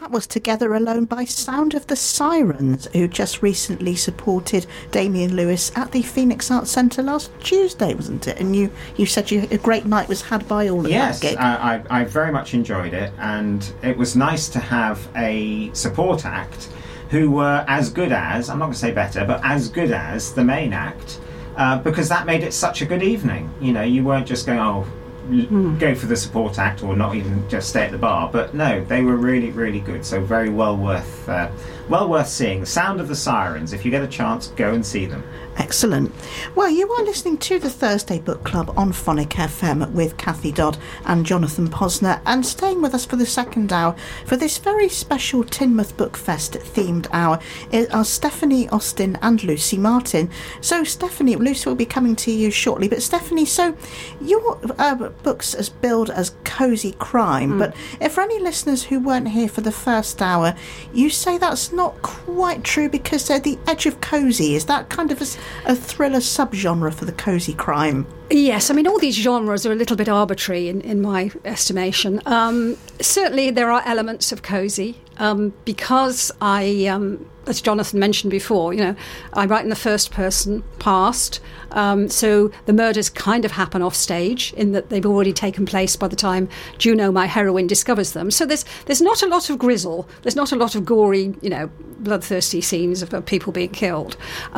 that was Together Alone by Sound of the Sirens, who just recently supported Damian Lewis at the Phoenix Arts Centre last Tuesday, wasn't it? And you said a great night was had by all of that gig. Yes, I very much enjoyed it, and it was nice to have a support act who were as good as, I'm not going to say better, but as good as the main act, because that made it such a good evening. You know, you weren't just going, go for the support act or not even just stay at the bar, but no, they were really, really good, so very well worth seeing. Sound of the Sirens. If you get a chance, go and see them. Excellent. Well, you are listening to the Thursday Book Club on Phonic FM with Kathy Dodd and Jonathan Posner, and staying with us for the second hour for this very special Teignmouth Book Fest themed hour are Stephanie Austin and Lucy Martin. So Stephanie, Lucy will be coming to you shortly, but Stephanie, so your books as billed as cosy crime, but if for any listeners who weren't here for the first hour, you say that's not quite true because they're the edge of cosy. Is that kind of a thriller subgenre for the cosy crime? Yes, I mean, all these genres are a little bit arbitrary in my estimation. Certainly there are elements of cosy, because I, as Jonathan mentioned before, you know, I write in the first person, past, so the murders kind of happen off stage in that they've already taken place by the time Juno, my heroine, discovers them. So there's not a lot of grizzle, there's not a lot of gory, you know, bloodthirsty scenes of people being killed.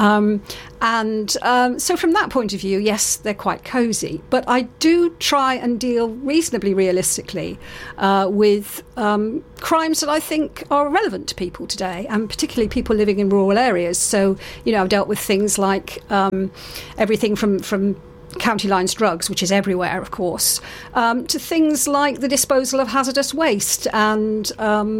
So from that point of view, yes, they're quite cosy. But I do try and deal reasonably realistically with crimes that I think are relevant to people today, and particularly people living in rural areas. So, you know, I've dealt with things like everything from county lines drugs, which is everywhere, of course, to things like the disposal of hazardous waste and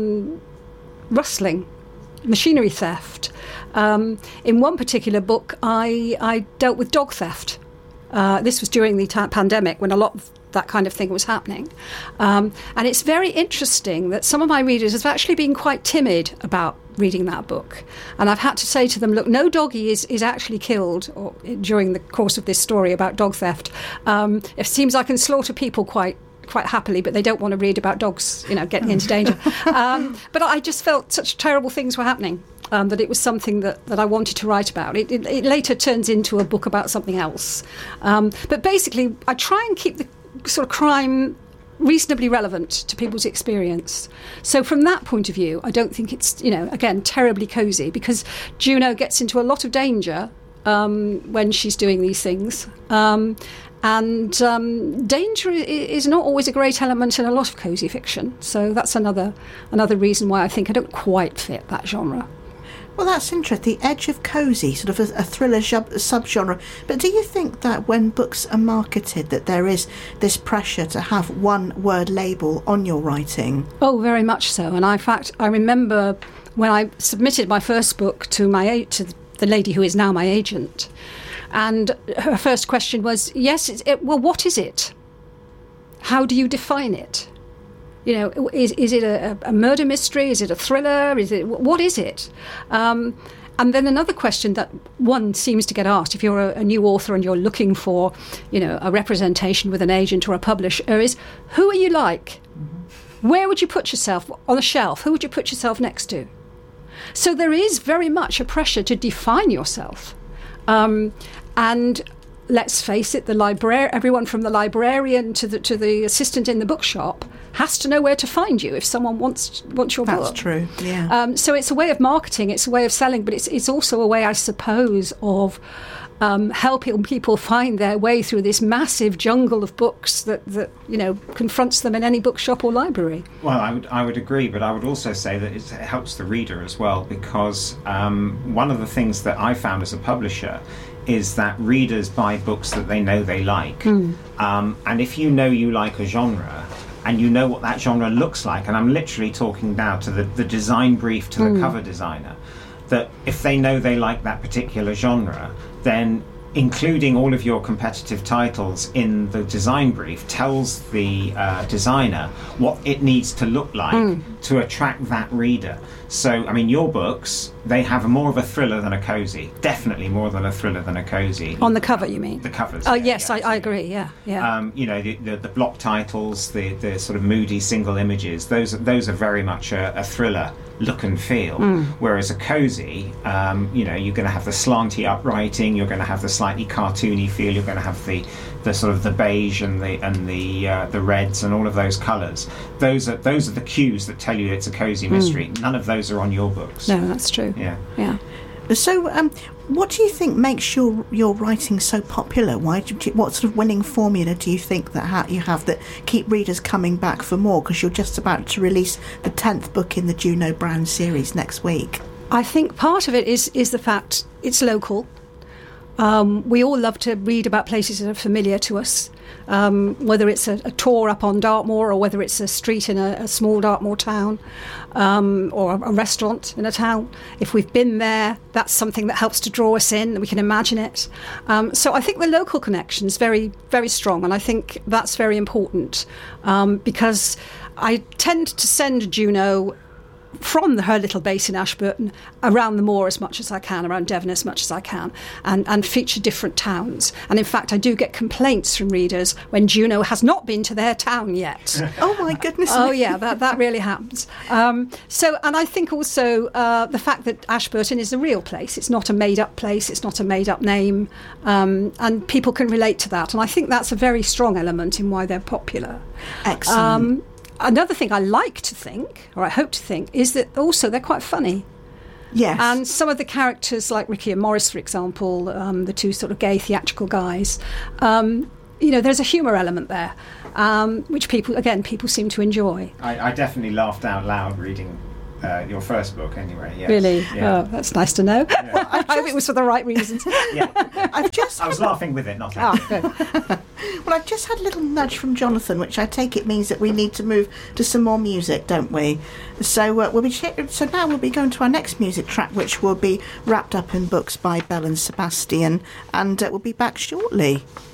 rustling, machinery theft. In one particular book, I dealt with dog theft. This was during the pandemic when a lot of that kind of thing was happening. And it's very interesting that some of my readers have actually been quite timid about reading that book. And I've had to say to them, look, no doggy is actually killed during the course of this story about dog theft. It seems I can slaughter people quite happily, but they don't want to read about dogs, you know, getting into danger. But I just felt such terrible things were happening. That it was something that I wanted to write about. It later turns into a book about something else. But basically, I try and keep the sort of crime reasonably relevant to people's experience. So from that point of view, I don't think it's, you know, again, terribly cosy, because Juno gets into a lot of danger when she's doing these things. And danger is not always a great element in a lot of cosy fiction. So that's another reason why I think I don't quite fit that genre. Well, that's interesting. The edge of cosy, sort of a thriller subgenre. But do you think that when books are marketed, that there is this pressure to have one word label on your writing? Oh, very much so. And in fact, I remember when I submitted my first book to the lady who is now my agent, and her first question was, yes, well, what is it? How do you define it? You know, is it a murder mystery? Is it a thriller? What is it? And then another question that one seems to get asked if you're a new author and you're looking for, you know, a representation with an agent or a publisher is, who are you like? Where would you put yourself on a shelf? Who would you put yourself next to? So there is very much a pressure to define yourself. And let's face it, everyone from the librarian to the assistant in the bookshop has to know where to find you if someone wants your book. That's true, yeah. So it's a way of marketing, it's a way of selling, but it's also a way, I suppose, of helping people find their way through this massive jungle of books that you know confronts them in any bookshop or library. Well, I would agree, but I would also say that it helps the reader as well, because one of the things that I found as a publisher is that readers buy books that they know they like. And if you know you like a genre, and you know what that genre looks like, and I'm literally talking now to the design brief to the cover designer, that if they know they like that particular genre, then including all of your competitive titles in the design brief tells the designer what it needs to look like to attract that reader. So, I mean, your books, they have more of a thriller than a cozy. Definitely more than a thriller than a cozy. On the cover, you mean? The covers. Oh, yes, I agree, yeah. You know, the block titles, the sort of moody single images, those are very much a thriller look and feel. Whereas a cozy, you know, you're going to have the slanty upwriting, you're going to have the slightly cartoony feel, you're going to have the sort of the beige and the reds and all of those colours. Those are the cues that tell you it's a cozy mystery. None of those are on your books. No, that's true. Yeah. So, what do you think makes your writing so popular? What sort of winning formula do you think that you have that keep readers coming back for more? Because you're just about to release the 10th book in the Juno Brown series next week. I think part of it is the fact it's local. We all love to read about places that are familiar to us, whether it's a tour up on Dartmoor or whether it's a street in a small Dartmoor town, or a restaurant in a town. If we've been there, that's something that helps to draw us in, we can imagine it. So I think the local connection is very, very strong, and I think that's very important, because I tend to send Juno from her little base in Ashburton around the moor as much as I can, around Devon as much as I can, and feature different towns. And in fact, I do get complaints from readers when Juno has not been to their town yet. Oh my goodness. Oh yeah, that really happens. And I think also the fact that Ashburton is a real place. It's not a made-up place. It's not a made-up name. And people can relate to that. And I think that's a very strong element in why they're popular. Excellent. Another thing I like to think, or I hope to think, is that also they're quite funny. Yes. And some of the characters, like Ricky and Morris, for example, the two sort of gay theatrical guys, you know, there's a humour element there, which people seem to enjoy. I definitely laughed out loud reading your first book, anyway. Yes. Really? Yeah. Oh, that's nice to know. Yeah. Well, I hope it was for the right reasons. Yeah. I was laughing with it, not at it. Well, I've just had a little nudge from Jonathan, which I take it means that we need to move to some more music, don't we? So now we'll be going to our next music track, which will be wrapped up in books by Belle and Sebastian, and we'll be back shortly.